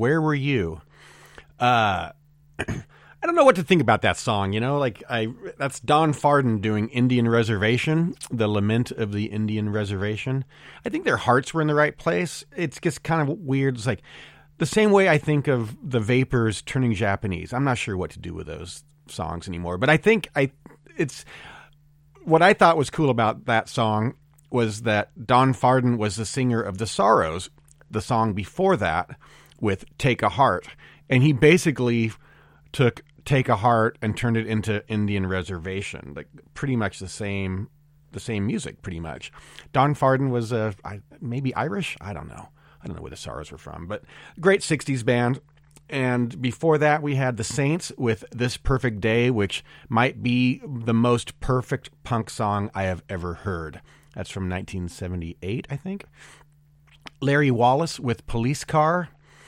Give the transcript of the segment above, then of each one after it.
Where Were You? I don't know what to think about that song, that's Don Fardon doing Indian Reservation, the lament of the Indian Reservation. I think their hearts were in the right place. It's just kind of weird. It's like the same way I think of the Vapors turning Japanese. I'm not sure what to do with those songs anymore, but I think it's what I thought was cool about that song was that Don Fardon was the singer of The Sorrows, the song before that with Take a Heart. And he basically took Take a Heart and turned it into Indian Reservation, like pretty much the same music, pretty much. Don Fardon was maybe Irish. I don't know where the Sorrows were from, but great 60s band. And before that, we had the Saints with This Perfect Day, which might be the most perfect punk song I have ever heard. That's from 1978, I think. Larry Wallace with Police Car.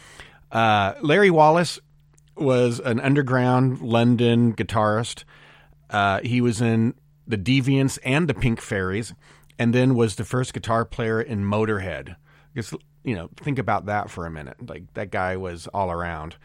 Larry Wallace was an underground London guitarist. He was in the Deviants and the Pink Fairies, and then was the first guitar player in Motorhead. Just, think about that for a minute. Like, that guy was all around.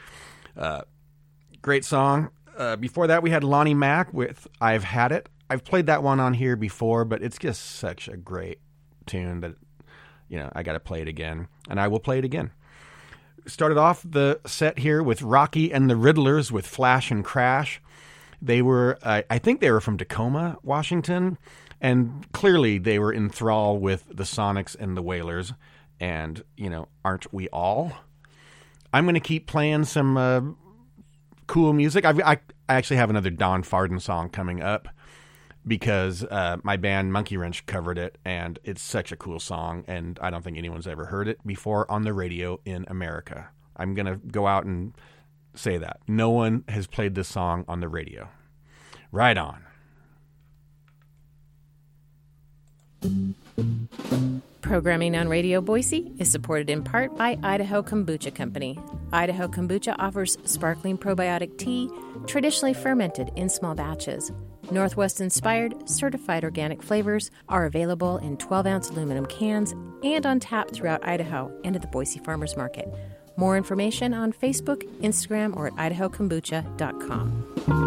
Great song. Before that, we had Lonnie Mack with I've Had It. I've played that one on here before, but it's just such a great tune that, I got to play it again, and I will play it again. Started off the set here with Rocky and the Riddlers with Flash and Crash. They were, I think they were from Tacoma, Washington, and clearly they were in thrall with the Sonics and the Wailers, and, aren't we all? I'm going to keep playing some cool music. I actually have another Don Fardon song coming up because my band Monkey Wrench covered it, and it's such a cool song, and I don't think anyone's ever heard it before on the radio in America. I'm going to go out and say that. No one has played this song on the radio. Right on. Programming on Radio Boise is supported in part by Idaho Kombucha Company. Idaho Kombucha offers sparkling probiotic tea, traditionally fermented in small batches. Northwest-inspired, certified organic flavors are available in 12-ounce aluminum cans and on tap throughout Idaho and at the Boise Farmers Market. More information on Facebook, Instagram, or at idahokombucha.com.